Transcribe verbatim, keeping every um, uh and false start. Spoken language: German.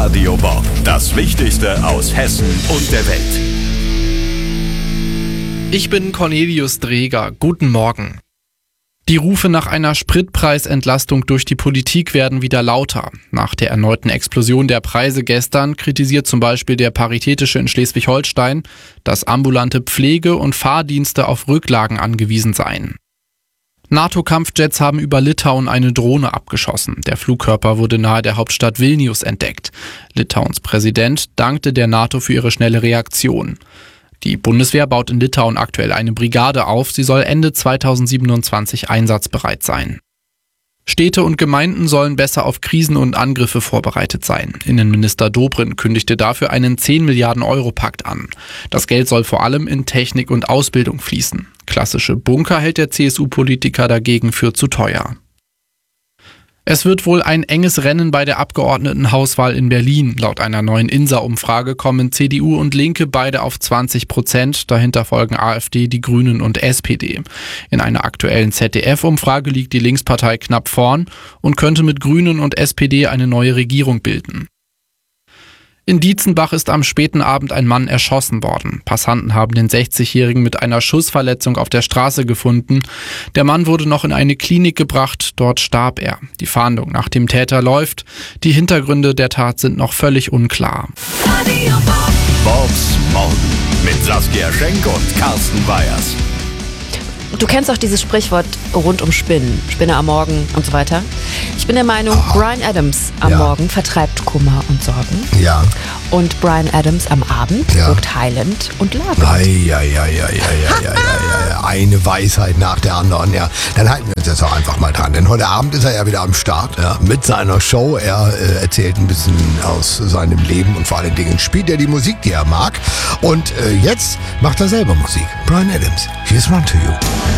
Radio Bob. Das Wichtigste aus Hessen und der Welt. Ich bin Cornelius Dreger. Guten Morgen. Die Rufe nach einer Spritpreisentlastung durch die Politik werden wieder lauter. Nach der erneuten Explosion der Preise gestern kritisiert zum Beispiel der Paritätische in Schleswig-Holstein, dass ambulante Pflege- und Fahrdienste auf Rücklagen angewiesen seien. NATO-Kampfjets haben über Litauen eine Drohne abgeschossen. Der Flugkörper wurde nahe der Hauptstadt Vilnius entdeckt. Litauens Präsident dankte der NATO für ihre schnelle Reaktion. Die Bundeswehr baut in Litauen aktuell eine Brigade auf. Sie soll Ende zweitausendsiebenundzwanzig einsatzbereit sein. Städte und Gemeinden sollen besser auf Krisen und Angriffe vorbereitet sein. Innenminister Dobrindt kündigte dafür einen zehn Milliarden Euro Pakt an. Das Geld soll vor allem in Technik und Ausbildung fließen. Klassische Bunker hält der C S U-Politiker dagegen für zu teuer. Es wird wohl ein enges Rennen bei der Abgeordnetenhauswahl in Berlin. Laut einer neuen I N S A-Umfrage kommen C D U und Linke beide auf zwanzig Prozent. Dahinter folgen AfD, die Grünen und S P D. In einer aktuellen Z D F-Umfrage liegt die Linkspartei knapp vorn und könnte mit Grünen und S P D eine neue Regierung bilden. In Dietzenbach ist am späten Abend ein Mann erschossen worden. Passanten haben den sechzigjährigen mit einer Schussverletzung auf der Straße gefunden. Der Mann wurde noch in eine Klinik gebracht, dort starb er. Die Fahndung nach dem Täter läuft. Die Hintergründe der Tat sind noch völlig unklar. Bobs Morgen mit Saskia Schenk und Carsten Weyers. Du kennst auch dieses Sprichwort rund um Spinnen, Spinne am Morgen und so weiter. Ich bin der Meinung, oh. Bryan Adams am ja. Morgen vertreibt Kummer und Sorgen. Ja. Und Bryan Adams am Abend ja. wirkt heilend und labend. Ja, ja, ja, ja, ja, ja, ja, ja. Eine Weisheit nach der anderen, ja. Dann halten wir uns jetzt auch einfach mal dran. Denn heute Abend ist er ja wieder am Start, ja, mit seiner Show. Er äh, erzählt ein bisschen aus seinem Leben und vor allen Dingen spielt er die Musik, die er mag. Und äh, jetzt macht er selber Musik. Bryan Adams, here's Run to You.